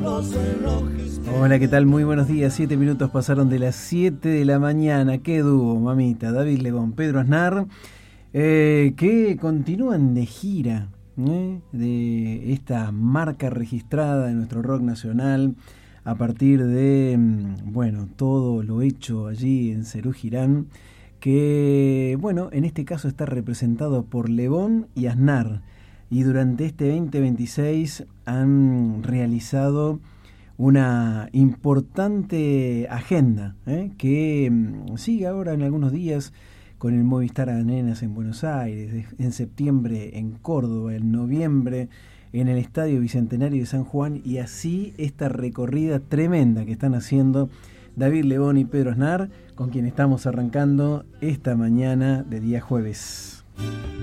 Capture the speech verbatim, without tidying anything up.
Hola, ¿qué tal? Muy buenos días. Siete minutos pasaron de las siete de la mañana. Qué dúo, mamita. David Lebón, Pedro Aznar, eh, que continúan de gira, ¿eh? de esta marca registrada de nuestro rock nacional a partir de, bueno, todo lo hecho allí en Serú Girán, que, bueno, en este caso está representado por Lebón y Aznar. Y durante este veinte veintiséis han realizado una importante agenda, ¿eh? que mmm, sigue ahora en algunos días con el Movistar Arenas en Buenos Aires, en septiembre en Córdoba, en noviembre en el Estadio Bicentenario de San Juan, y así esta recorrida tremenda que están haciendo David Lebón y Pedro Aznar, con quien estamos arrancando esta mañana de día jueves.